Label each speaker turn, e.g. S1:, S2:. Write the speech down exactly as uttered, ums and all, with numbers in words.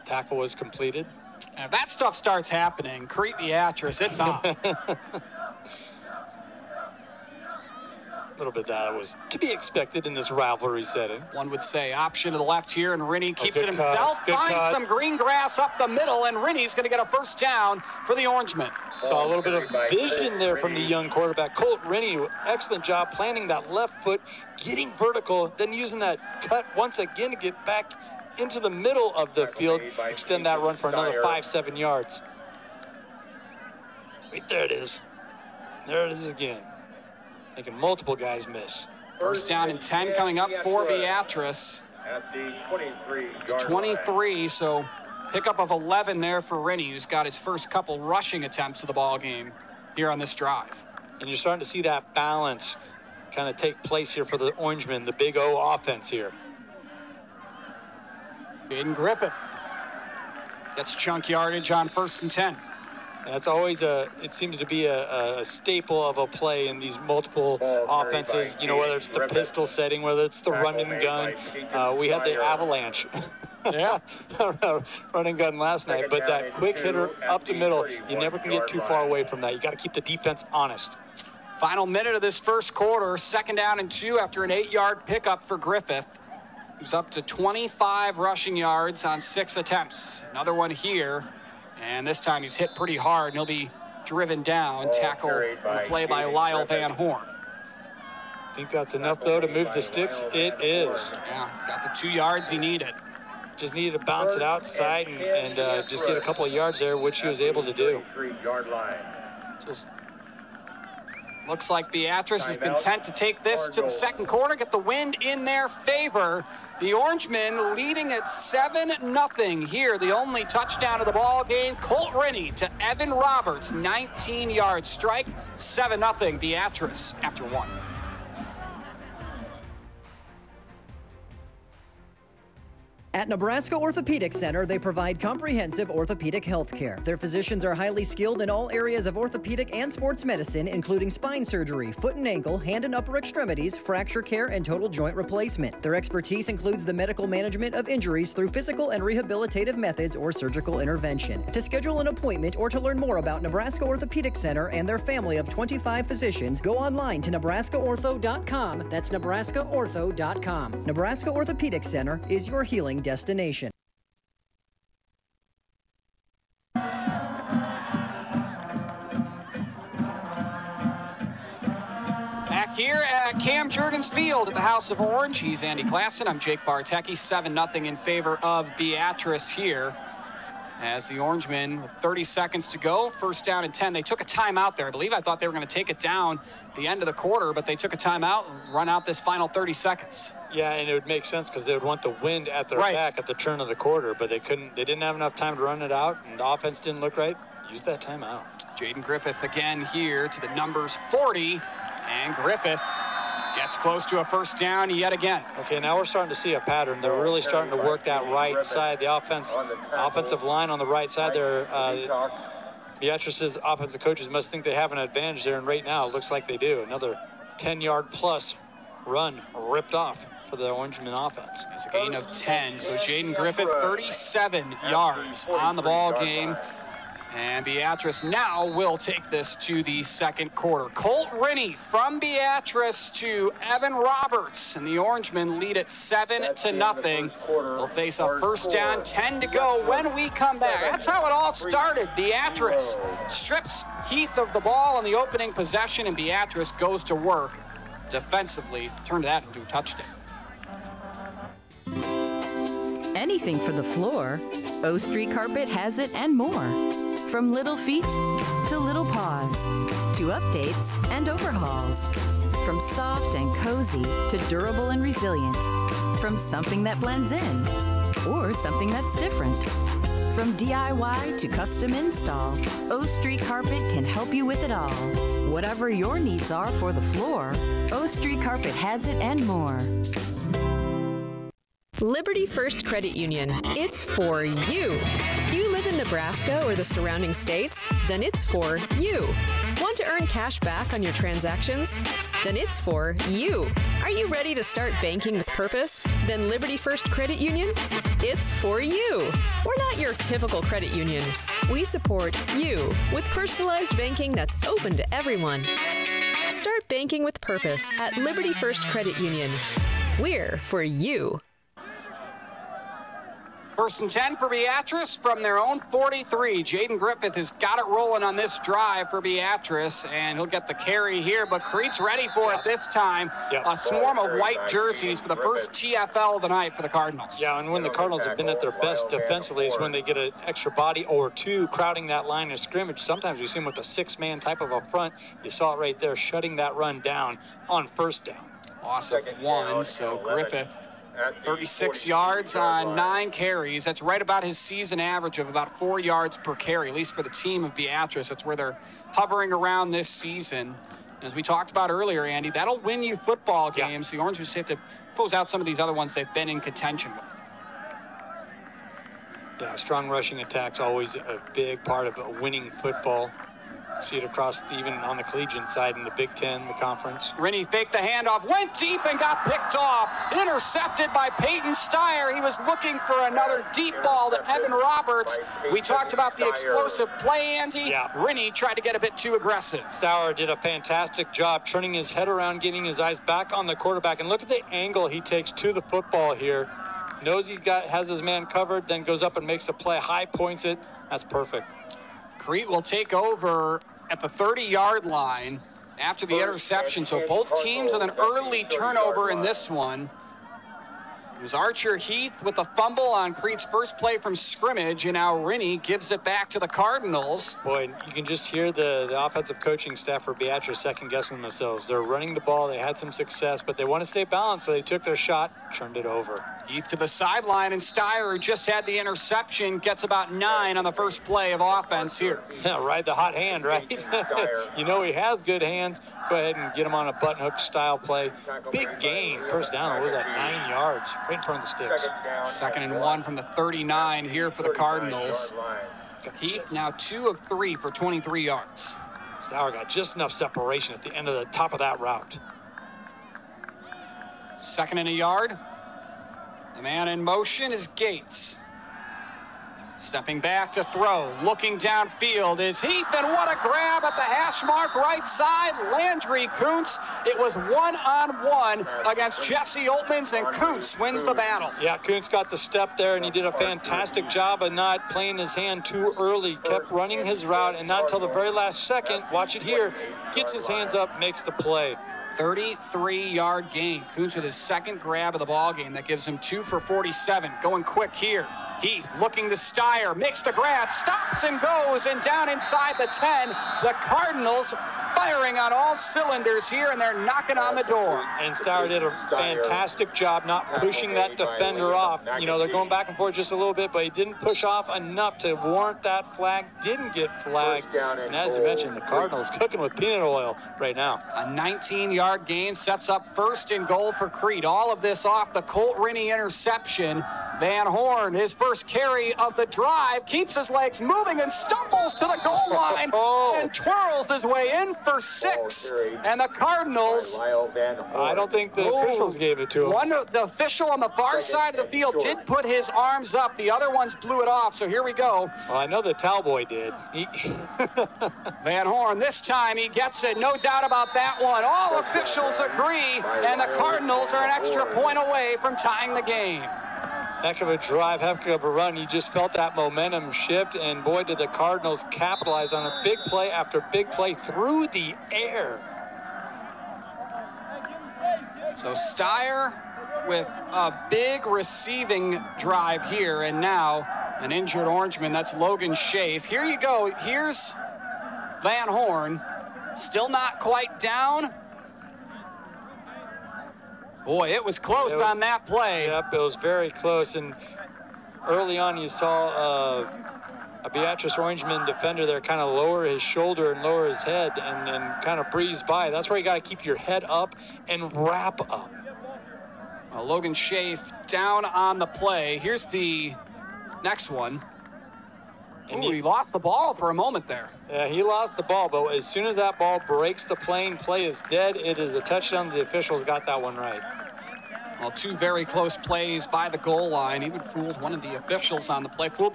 S1: tackle was completed.
S2: And if that stuff starts happening, Crete Beatrice, it's on.
S1: A little bit that was to be expected in this rivalry setting.
S2: One would say option to the left here, and Rennie keeps
S1: oh,
S2: it himself. Finds some green grass up the middle, and Rennie's going to get a first down for the Orangemen.
S1: Saw a little bit of vision there from the young quarterback. Colt Rennie, excellent job planting that left foot, getting vertical, then using that cut once again to get back into the middle of the field, extend that run for another five, seven yards. Right there it is. There it is again. Making multiple guys miss.
S2: First down and ten coming up for Beatrice.
S3: At the twenty-three.
S2: twenty-three, so pickup of eleven there for Rennie, who's got his first couple rushing attempts of the ball game here on this drive.
S1: And you're starting to see that balance kind of take place here for the Orangemen, the Big O offense here.
S2: Jaden Griffith gets chunk yardage on first and ten.
S1: That's always a, it seems to be a, a staple of a play in these multiple offenses, you know, whether it's the pistol setting, whether it's the run and gun. Uh, we had the avalanche.
S2: Yeah.
S1: Run and gun last night, but that quick hitter up the middle, you never can get too far away from that. You got to keep the defense honest.
S2: Final minute of this first quarter, second down and two after an eight-yard pickup for Griffith, who's up to twenty-five rushing yards on six attempts. Another one here. And this time he's hit pretty hard, and he'll be driven down, tackled on the play by Lyle Van Horn.
S1: I think that's enough, though, to move the sticks. It is.
S2: Yeah, got the two yards he needed.
S1: Just needed to bounce it outside and, and uh, just get a couple of yards there, which he was able to do.
S2: Just looks like Beatrice is content to take this to the second quarter, get the wind in their favor. The Orangemen leading at seven nothing here. The only touchdown of the ball game, Colt Rennie to Evan Roberts, nineteen yard strike, seven nothing Beatrice after one.
S4: At Nebraska Orthopedic Center, they provide comprehensive orthopedic health care. Their physicians are highly skilled in all areas of orthopedic and sports medicine, including spine surgery, foot and ankle, hand and upper extremities, fracture care, and total joint replacement. Their expertise includes the medical management of injuries through physical and rehabilitative methods or surgical intervention. To schedule an appointment or to learn more about Nebraska Orthopedic Center and their family of twenty-five physicians, go online to nebraska ortho dot com. That's nebraska ortho dot com. Nebraska Orthopedic Center is your healing destination.
S2: Back here at Cam Jurgens Field at the House of Orange, he's Andy Klassen. I'm Jake Bartecki. seven nothing in favor of Beatrice here. As the Orangemen, with thirty seconds to go, first down and ten. They took a timeout there. I believe I thought they were going to take it down at the end of the quarter, but they took a timeout and run out this final thirty seconds.
S1: Yeah, and it would make sense because they would want the wind at their
S2: right.
S1: back at the turn of the quarter, but they couldn't. They didn't have enough time to run it out, and the offense didn't look right. Use that timeout.
S2: Jaden Griffith again here to the numbers forty, and Griffith gets close to a first down yet again.
S1: Okay, now we're starting to see a pattern. They're really starting to work that right side. The offense, offensive line on the right side there. Uh, Beatrice's offensive coaches must think they have an advantage there, and right now it looks like they do. Another ten-yard plus run ripped off for the Orangemen offense.
S2: It's a gain of ten, so Jaden Griffith, thirty-seven yards on the ball game. And Beatrice now will take this to the second quarter. Colt Rennie from Beatrice to Evan Roberts, and the Orangemen lead at seven to nothing. They'll face a first down, ten to go when we come back. That's how it all started. Beatrice strips Heath of the ball on the opening possession, and Beatrice goes to work defensively, turned that into a touchdown.
S5: Anything for the floor, O Street Carpet has it and more. From little feet to little paws, to updates and overhauls. From soft and cozy to durable and resilient. From something that blends in or something that's different. From D I Y to custom install, O Street Carpet can help you with it all. Whatever your needs are for the floor, O Street Carpet has it and more.
S6: Liberty First Credit Union. It's for you. You live in Nebraska or the surrounding states? Then it's for you. Want to earn cash back on your transactions? Then it's for you. Are you ready to start banking with purpose? Then Liberty First Credit Union? It's for you. We're not your typical credit union. We support you with personalized banking that's open to everyone. Start banking with purpose at Liberty First Credit Union. We're for you.
S2: First and ten for Beatrice from their own forty-three. Jaden Griffith has got it rolling on this drive for Beatrice, and he'll get the carry here, but Crete's ready for it this time.
S1: Yep.
S2: A swarm of white jerseys for the first T F L of the night for the Cardinals.
S1: Yeah, and when the Cardinals have been at their best defensively is when they get an extra body or two crowding that line of scrimmage. Sometimes we see them with a six-man type of a front. You saw it right there, shutting that run down on first down.
S2: Loss of one, so Griffith thirty-six yards on nine carries. That's right about his season average of about four yards per carry, at least for the team of Beatrice. That's where they're hovering around this season. As we talked about earlier, Andy, that'll win you football games. Yeah. The Orange just have to close out some of these other ones they've been in contention with.
S1: Yeah, strong rushing attack's always a big part of winning football. See it across even on the collegiate side in the Big Ten, the conference.
S2: Rennie faked the handoff, went deep and got picked off. Intercepted by Peyton Steyer. He was looking for another deep ball to Evan Roberts. We talked about the explosive play, Andy.
S1: Yeah.
S2: Rennie tried to get a bit too aggressive.
S1: Steyer did a fantastic job turning his head around, getting his eyes back on the quarterback. And look at the angle he takes to the football here. Knows he got has his man covered, then goes up and makes a play, high points it. That's perfect.
S2: Crete will take over at the thirty-yard line after the interception. So both teams with an early turnover in this one. It was Archer Heath with the fumble on Crete's first play from scrimmage, and now Rennie gives it back to the Cardinals.
S1: Boy, you can just hear the, the offensive coaching staff for Beatrice second-guessing themselves. They're running the ball. They had some success, but they want to stay balanced, so they took their shot, turned it over.
S2: Heath to the sideline, and Steyer, who just had the interception, gets about nine on the first play of offense here.
S1: Yeah, ride the hot hand, right? You know he has good hands. Go ahead and get him on a button hook style play. Big gain. First down, what was that, nine yards? Right in front of the sticks.
S2: Second and one from the thirty-nine here for the Cardinals. Heath now two of three for twenty-three yards.
S1: Steyer got just enough separation at the end of the top of that route.
S2: Second and a yard. The man in motion is Gates. Stepping back to throw, looking downfield is Heath, and what a grab at the hash mark right side, Landry Kuntz. It was one-on-one against Jesse Oltmans, and Kuntz wins the battle.
S1: Yeah, Kuntz got the step there, and he did a fantastic job of not playing his hand too early, kept running his route, and not until the very last second, watch it here, gets his hands up, makes the play.
S2: thirty-three-yard gain. Kuntz with his second grab of the ball game. That gives him two for forty-seven. Going quick here. Heath looking to Steyer, makes the grab, stops and goes, and down inside the ten. The Cardinals firing on all cylinders here, and they're knocking on the door.
S1: And Steyer did a fantastic job not pushing that defender off. You know, they're going back and forth just a little bit, but he didn't push off enough to warrant that flag. Didn't get flagged. And as you mentioned, the Cardinals cooking with peanut oil right now.
S2: A nineteen-yard gain sets up first and goal for Crete. All of this off the Colt Rennie interception. Van Horn, his first carry of the drive, keeps his legs moving and stumbles to the goal line
S1: oh.
S2: and twirls his way in for six. And the Cardinals,
S1: I don't think the
S2: oh,
S1: officials gave it to him.
S2: One, the official on the far side of the field did put his arms up. The other ones blew it off, so here we go.
S1: Well, I know the Talboy did. He
S2: Van Horn, this time he gets it, no doubt about that one. All officials agree, and the Cardinals are an extra point away from tying the game.
S1: Heck of a drive, heck of a run. You just felt that momentum shift, and boy, did the Cardinals capitalize on a big play after big play through the air.
S2: So Steyer with a big receiving drive here, and now an injured Orangeman. That's Logan Schaaf. Here you go. Here's Van Horn. Still not quite down. Boy, it was close it was, on that play.
S1: Yep, it was very close. And early on, you saw uh, a Beatrice Orangeman defender there kind of lower his shoulder and lower his head and, and kind of breeze by. That's where you got to keep your head up and wrap up.
S2: Well, Logan Schaaf down on the play. Here's the next one. And Ooh, he, he lost the ball for a moment there.
S1: Yeah, he lost the ball, but as soon as that ball breaks the plane, play is dead. It is a touchdown. The officials got that one right.
S2: Well, two very close plays by the goal line. Even fooled one of the officials on the play. Fooled